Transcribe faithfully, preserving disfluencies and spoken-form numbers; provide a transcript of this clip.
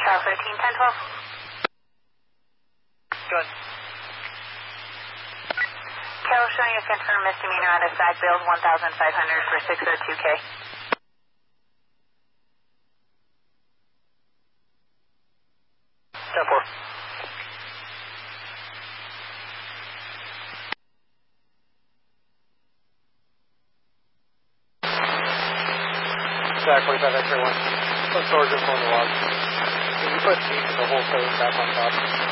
South thirteen, ten twelve. Good. Kel showing a confirmed misdemeanor on a side build one thousand five hundred for six oh two K. ten four. Back forty-five X-ray one. Put storage info on the log. Can you put Zeke and the whole code back on top?